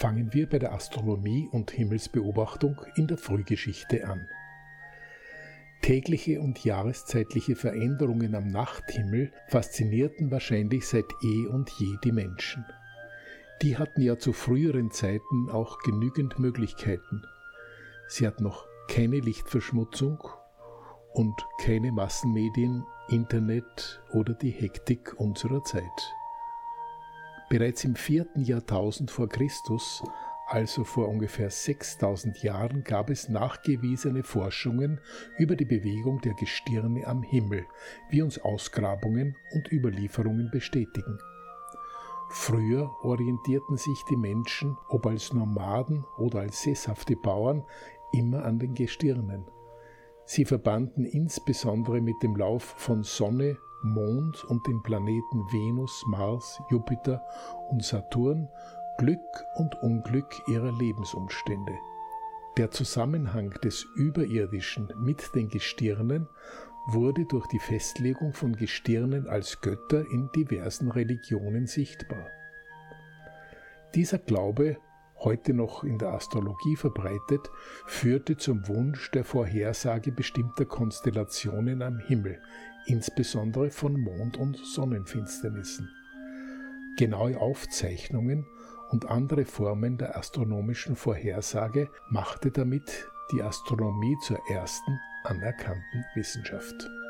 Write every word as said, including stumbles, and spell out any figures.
Fangen wir bei der Astronomie und Himmelsbeobachtung in der Frühgeschichte an. Tägliche und jahreszeitliche Veränderungen am Nachthimmel faszinierten wahrscheinlich seit eh und je die Menschen. Die hatten ja zu früheren Zeiten auch genügend Möglichkeiten. Sie hatten noch keine Lichtverschmutzung und keine Massenmedien, Internet oder die Hektik unserer Zeit. Bereits im vierten Jahrtausend vor Christus, also vor ungefähr sechstausend Jahren, gab es nachgewiesene Forschungen über die Bewegung der Gestirne am Himmel, wie uns Ausgrabungen und Überlieferungen bestätigen. Früher orientierten sich die Menschen, ob als Nomaden oder als sesshafte Bauern, immer an den Gestirnen. Sie verbanden insbesondere mit dem Lauf von Sonne, Mond und den Planeten Venus, Mars, Jupiter und Saturn Glück und Unglück ihrer Lebensumstände. Der Zusammenhang des Überirdischen mit den Gestirnen wurde durch die Festlegung von Gestirnen als Götter in diversen Religionen sichtbar. Dieser Glaube, heute noch in der Astrologie verbreitet, führte zum Wunsch der Vorhersage bestimmter Konstellationen am Himmel, insbesondere von Mond- und Sonnenfinsternissen. Genaue Aufzeichnungen und andere Formen der astronomischen Vorhersage machte damit die Astronomie zur ersten anerkannten Wissenschaft.